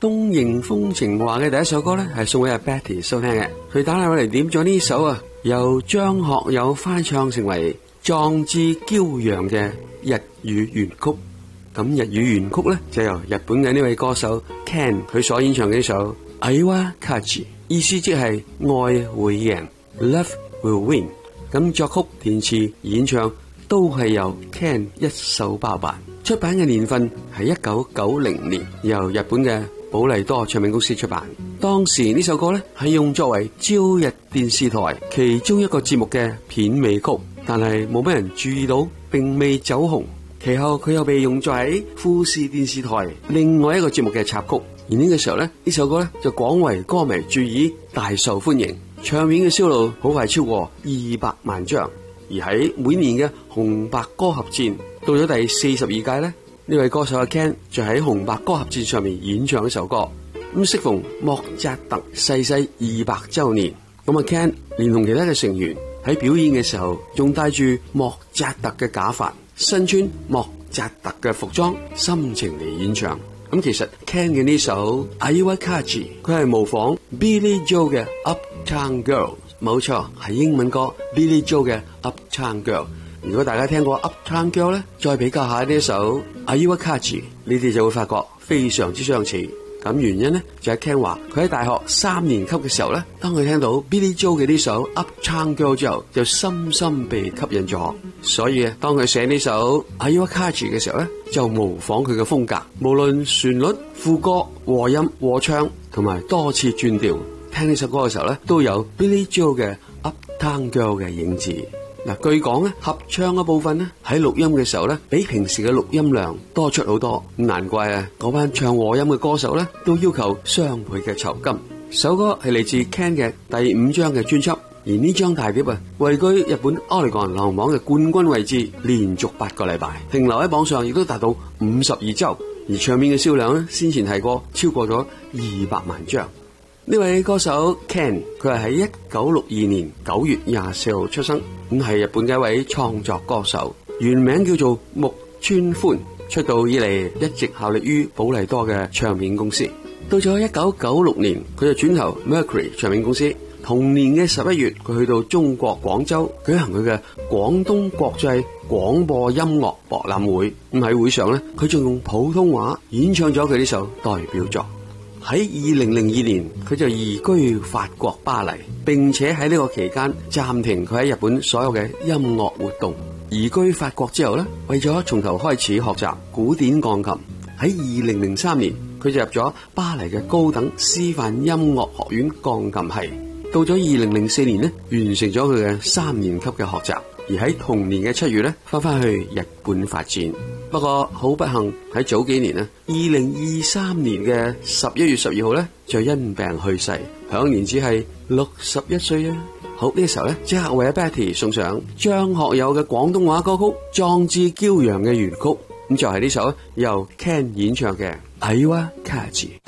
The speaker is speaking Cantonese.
東瀛風情話嘅第一首歌咧，係送俾阿 Betty 收聽嘅。佢打電話嚟點咗呢首啊，由張學友翻唱成為壯志驕陽嘅日語原曲。咁日語原曲咧就由日本嘅呢位歌手 Ken 佢所演唱嘅呢首 Aiwa Kaji， 意思即係愛會贏 Love will win。咁作曲填詞演唱都係由 Ken 一手包辦。出版嘅年份係1990年，由日本嘅寶麗多唱片公司出版。當時呢首歌咧係用作為朝日電視台其中一個節目嘅片尾曲，但係冇乜人注意到，並未走紅。其後佢又被用作喺富士電視台另外一個節目嘅插曲，而呢個時候咧，呢首歌咧就廣為歌迷注意，大受歡迎，唱片嘅銷路好快超過200萬張。而喺每年嘅紅白歌合戰，到咗第42屆咧，呢位歌手阿 Ken 就喺紅白歌合戰上面演唱一首歌。咁適逢莫扎特逝世200周年，咁阿 Ken 連同其他嘅成員喺表演嘅時候，仲戴住莫扎特嘅假髮，身穿莫扎特嘅服裝，深情嚟演唱。咁其實 Ken 嘅呢首 Aiwa Kaji， 佢係模仿 Billy Joel 嘅 Uptown Girl， 冇錯，係英文歌 Billy Joel 嘅 Uptown Girl。如果大家聽過 Uptown Girl 咧，再比較下呢首 Aiwa Kaji， 你哋就會發覺非常之相似。咁原因咧就係 Ken 話佢喺大學3年級嘅時候咧，當佢聽到 Billy Joel 嘅呢首 Uptown Girl 之後，就深深被吸引咗。所以啊，當佢寫呢首 Aiwa Kaji 嘅時候咧，就模仿佢嘅風格，無論旋律、副歌、和音、和唱同埋多次轉調，聽呢首歌嘅時候咧，都有 Billy Joel 嘅 Uptown Girl 嘅影子。嗱，據講咧，合唱嘅部分咧喺錄音嘅時候咧，比平時嘅錄音量多出好多，難怪啊，嗰班唱和音嘅歌手咧都要求雙倍嘅酬金。首歌係嚟自 Ken 嘅第5張嘅專輯，而呢張大碟啊，位居日本 Oricon 流行榜嘅冠軍位置，連續8個禮拜，停留喺榜上亦都達到52周，而唱片嘅銷量咧，先前提過超過咗200萬張。呢位歌手 Ken， 佢係喺1962年9月24號出生，咁係日本嘅一位創作歌手，原名叫做木村寬。出道以嚟一直效力於寶麗多嘅唱片公司。到咗1996年，佢就轉投 Mercury 唱片公司。同年嘅11月，佢去到中國廣州舉行佢嘅廣東國際廣播音樂博覽會。咁喺會上咧，佢仲用普通話演唱咗佢呢首代表作。喺2002年，佢就移居法國巴黎，並且喺呢個期間暫停佢喺日本所有嘅音樂活動。移居法國之後咧，為咗從頭開始學習古典鋼琴，喺2003年佢就入咗巴黎嘅高等師範音樂學院鋼琴系。到咗2004年咧，完成咗佢嘅3年級嘅學習。而喺同年嘅7月咧，翻去日本發展。不過好不幸喺早幾年咧，2023年嘅11月12號咧，就因病去世，享年只係61歲啊！好，呢個時候咧，即刻為阿 Betty 送上張學友嘅廣東話歌曲《壯志驕陽》嘅原曲，咁就係呢首由 Ken 演唱嘅《Aiwa Kaji》。